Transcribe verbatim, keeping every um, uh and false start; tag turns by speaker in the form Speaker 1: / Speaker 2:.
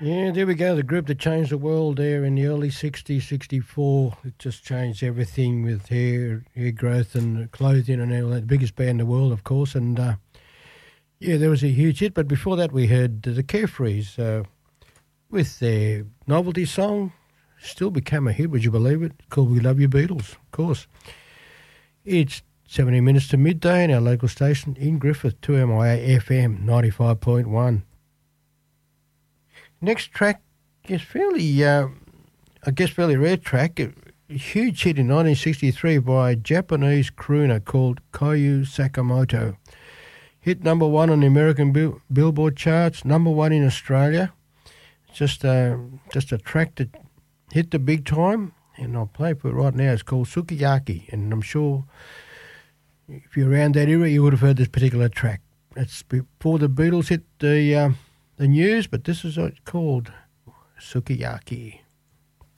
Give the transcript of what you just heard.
Speaker 1: Yeah, there we go. The group that changed the world there in the early sixties, sixty-four. It just changed everything with hair, hair growth and clothing and all that. The biggest band in the world, of course. And, uh, yeah, there was a huge hit. But before that, we heard the Carefrees uh, with their novelty song. Still became a hit, would you believe it? Called We Love You Beatles, of course. It's seventeen minutes to midday in our local station in Griffith, two M I A F M ninety-five point one. Next track is fairly, uh, I guess, fairly rare track. A huge hit in nineteen sixty-three by a Japanese crooner called Koyu Sakamoto. Hit number one on the American Bill- Billboard charts, number one in Australia. It's just, uh, just a track that hit the big time, and I'll play for it right now. It's called Sukiyaki, and I'm sure if you're around that era, you would have heard this particular track. It's before the Beatles hit the... Uh, the news, but this is what it's called, Sukiyaki.